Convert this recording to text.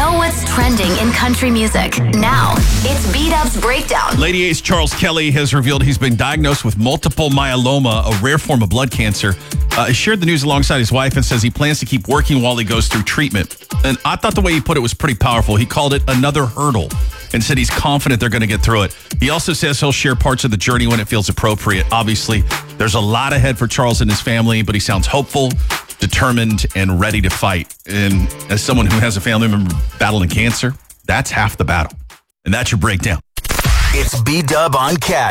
know what's trending in country music. Now, it's B-Dub's Breakdown. Lady A's Charles Kelly has revealed he's been diagnosed with multiple myeloma, a rare form of blood cancer. He shared the news alongside his wife and says he plans to keep working while he goes through treatment. And I thought the way he put it was pretty powerful. He called it another hurdle and said he's confident they're going to get through it. He also says he'll share parts of the journey when it feels appropriate. Obviously, there's a lot ahead for Charles and his family, but he sounds hopeful, determined, and ready to fight. And as someone who has a family member battling cancer, that's half the battle. And that's your breakdown. It's B-Dub on Cash.